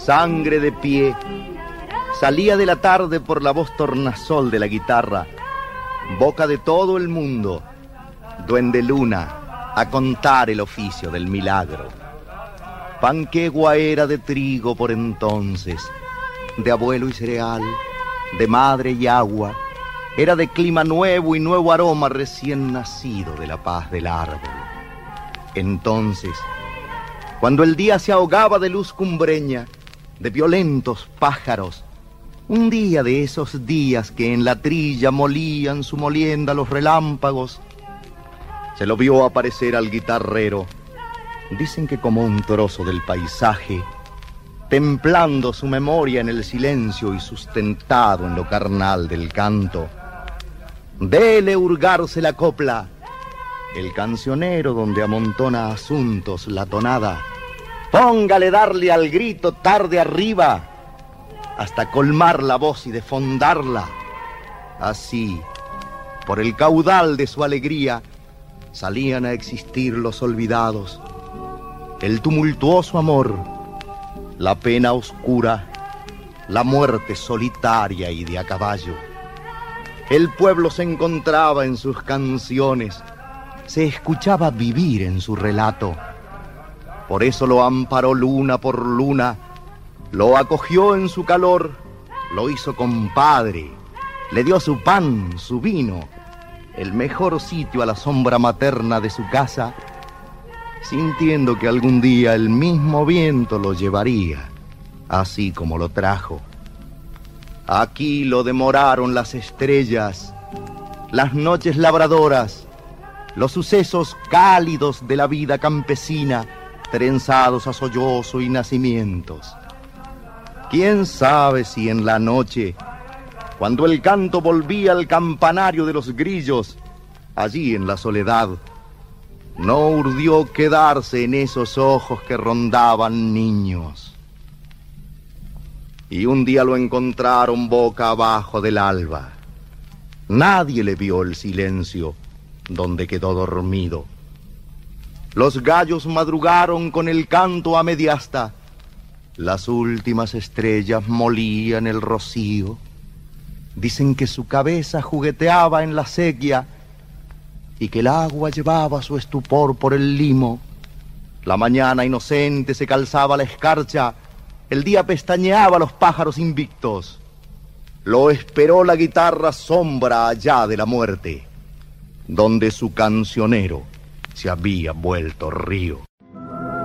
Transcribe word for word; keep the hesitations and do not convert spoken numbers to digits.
sangre de pie, salía de la tarde por la voz tornasol de la guitarra, boca de todo el mundo, duende luna, a contar el oficio del milagro. Panquegua era de trigo por entonces, de abuelo y cereal, de madre y agua, era de clima nuevo y nuevo aroma recién nacido de la paz del árbol. Entonces, cuando el día se ahogaba de luz cumbreña, de violentos pájaros, un día de esos días que en la trilla molían su molienda los relámpagos, se lo vio aparecer al guitarrero, dicen que como un trozo del paisaje, templando su memoria en el silencio y sustentado en lo carnal del canto. Dele hurgarse la copla, el cancionero donde amontona asuntos la tonada. Póngale darle al grito tarde arriba, hasta colmar la voz y defondarla. Así, por el caudal de su alegría, salían a existir los olvidados, el tumultuoso amor, la pena oscura, la muerte solitaria y de a caballo. El pueblo se encontraba en sus canciones, se escuchaba vivir en su relato. Por eso lo amparó luna por luna, lo acogió en su calor, lo hizo compadre, le dio su pan, su vino, el mejor sitio a la sombra materna de su casa, sintiendo que algún día el mismo viento lo llevaría, así como lo trajo. Aquí lo demoraron las estrellas, las noches labradoras, los sucesos cálidos de la vida campesina, trenzados a sollozo y nacimientos. ¿Quién sabe si en la noche, cuando el canto volvía al campanario de los grillos, allí en la soledad, no urdió quedarse en esos ojos que rondaban niños? Y un día lo encontraron boca abajo del alba. Nadie le vio el silencio donde quedó dormido. Los gallos madrugaron con el canto a media asta. Las últimas estrellas molían el rocío. Dicen que su cabeza jugueteaba en la sequía y que el agua llevaba su estupor por el limo. La mañana inocente se calzaba la escarcha, el día pestañeaba los pájaros invictos. Lo esperó la guitarra sombra allá de la muerte, donde su cancionero se había vuelto río.